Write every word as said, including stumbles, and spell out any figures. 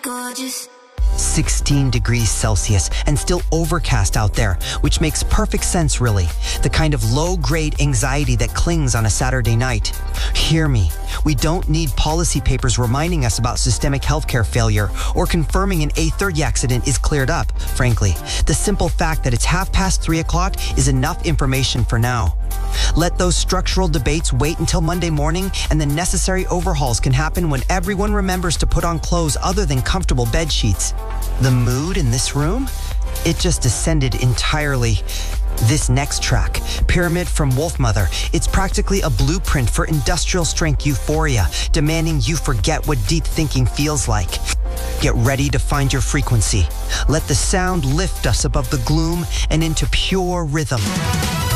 Gorgeous. sixteen degrees Celsius and still overcast out there, which makes perfect sense really. The kind of low-grade anxiety that clings on a Saturday night. Hear me, we don't need policy papers reminding us about systemic healthcare failure or confirming an A thirty accident is cleared up, frankly. The simple fact that it's half past three o'clock is enough information for now. Let those structural debates wait until Monday morning, and the necessary overhauls can happen when everyone remembers to put on clothes other than comfortable bed sheets. The mood in this room? It just descended entirely. This next track, Pyramid from Wolfmother, it's practically a blueprint for industrial strength euphoria, demanding you forget what deep thinking feels like. Get ready to find your frequency. Let the sound lift us above the gloom and into pure rhythm.